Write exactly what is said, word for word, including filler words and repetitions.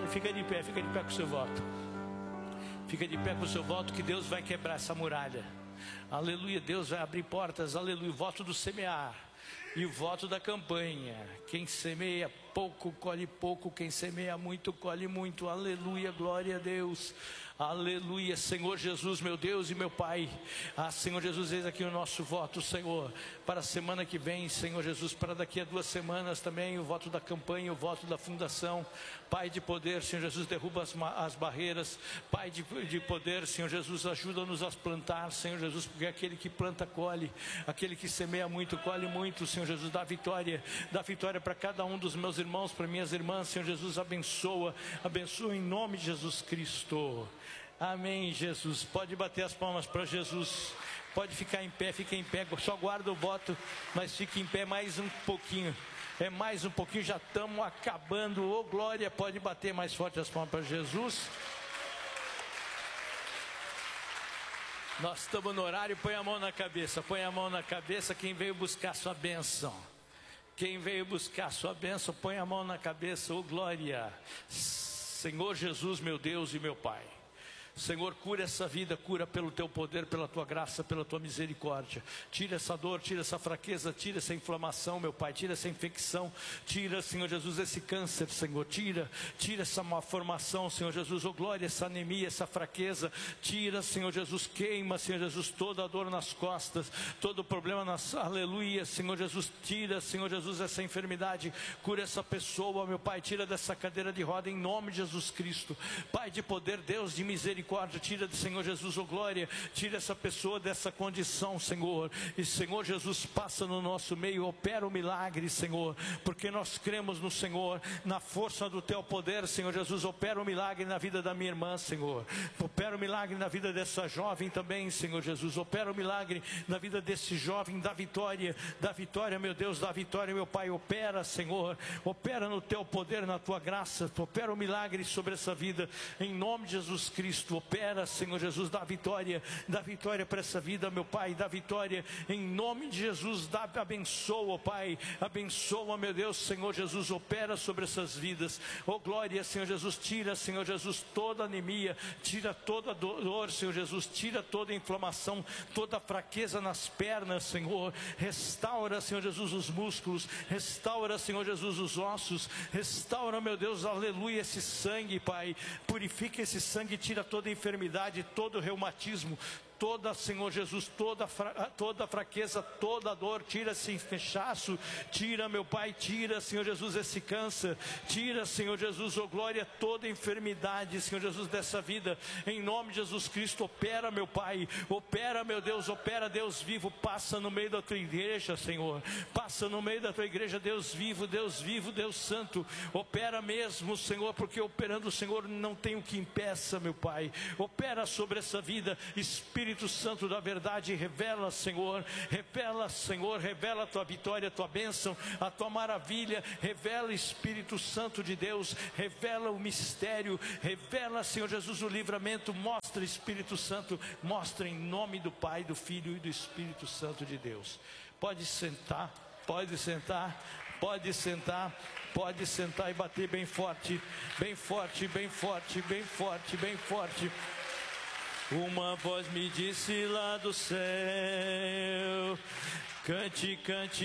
fica de pé, fica de pé com o seu voto. Fica de pé com o seu voto, que Deus vai quebrar essa muralha. Aleluia, Deus vai abrir portas. Aleluia, o voto do semear e o voto da campanha. Quem semeia pouco, colhe pouco. Quem semeia muito, colhe muito. Aleluia, glória a Deus. Aleluia, Senhor Jesus, meu Deus e meu Pai. Ah, Senhor Jesus, eis aqui o nosso voto, Senhor, para a semana que vem, Senhor Jesus, para daqui a duas semanas também, o voto da campanha, o voto da fundação. Pai de poder, Senhor Jesus, derruba as, as barreiras. Pai de, de poder, Senhor Jesus, ajuda-nos a plantar, Senhor Jesus, porque aquele que planta, colhe. Aquele que semeia muito, colhe muito, Senhor Jesus, dá vitória. Dá vitória para cada um dos meus irmãos, para minhas irmãs, Senhor Jesus, abençoa. Abençoa em nome de Jesus Cristo. Amém, Jesus. Pode bater as palmas para Jesus. Pode ficar em pé, fica em pé. Só guarda o voto, mas fique em pé mais um pouquinho. É mais um pouquinho, já estamos acabando. Ô, glória, pode bater mais forte as palmas para Jesus. Nós estamos no horário, põe a mão na cabeça. Põe a mão na cabeça, quem veio buscar sua bênção. Quem veio buscar sua bênção, põe a mão na cabeça. Ô, glória. Senhor Jesus, meu Deus e meu Pai. Senhor, cura essa vida, cura pelo teu poder, pela tua graça, pela tua misericórdia. Tira essa dor, tira essa fraqueza, tira essa inflamação, meu Pai, tira essa infecção, tira, Senhor Jesus, esse câncer, Senhor, tira, tira essa malformação, Senhor Jesus, oh glória, essa anemia, essa fraqueza, tira, Senhor Jesus, queima, Senhor Jesus, toda a dor nas costas, todo o problema nas, aleluia, Senhor Jesus, tira, Senhor Jesus, essa enfermidade, cura essa pessoa, meu Pai, tira dessa cadeira de roda, em nome de Jesus Cristo, Pai de poder, Deus de misericórdia, tira do Senhor Jesus, oh glória, tira essa pessoa dessa condição, Senhor, e Senhor Jesus, passa no nosso meio, opera o milagre, Senhor, porque nós cremos no Senhor, na força do teu poder, Senhor Jesus, opera o milagre na vida da minha irmã, Senhor, opera o milagre na vida dessa jovem também, Senhor Jesus, opera o milagre na vida desse jovem, da vitória, da vitória, meu Deus, da vitória, meu Pai, opera, Senhor, opera no teu poder, na tua graça, opera o milagre sobre essa vida, em nome de Jesus Cristo. Opera, Senhor Jesus, dá vitória, dá vitória para essa vida, meu Pai, dá vitória em nome de Jesus, dá, abençoa, Pai, abençoa, meu Deus, Senhor Jesus, opera sobre essas vidas, oh glória, Senhor Jesus, tira, Senhor Jesus, toda anemia, tira toda dor, Senhor Jesus, tira toda inflamação, toda fraqueza nas pernas, Senhor, restaura, Senhor Jesus, os músculos, restaura, Senhor Jesus, os ossos, restaura, meu Deus, aleluia, esse sangue, Pai, purifica esse sangue, tira toda enfermidade, todo reumatismo, toda, Senhor Jesus, toda, fra, toda fraqueza, toda dor, tira esse inchaço, tira, meu Pai, tira, Senhor Jesus, esse câncer, tira, Senhor Jesus, oh glória, toda enfermidade, Senhor Jesus, dessa vida, em nome de Jesus Cristo, opera, meu Pai, opera, meu Deus, opera, Deus vivo, passa no meio da tua igreja, Senhor, passa no meio da tua igreja, Deus vivo, Deus vivo, Deus santo, opera mesmo, Senhor, porque operando o Senhor não tem o que impeça, meu Pai, opera sobre essa vida, Espírito Espírito Santo da verdade, revela, Senhor, revela, Senhor, revela a tua vitória, a tua bênção, a tua maravilha, revela, Espírito Santo de Deus, revela o mistério, revela, Senhor Jesus, o livramento, mostra, Espírito Santo, mostra em nome do Pai, do Filho e do Espírito Santo de Deus. Pode sentar, pode sentar, pode sentar, pode sentar e bater bem forte, bem forte, bem forte, bem forte, bem forte. Uma voz me disse lá do céu, cante, cante.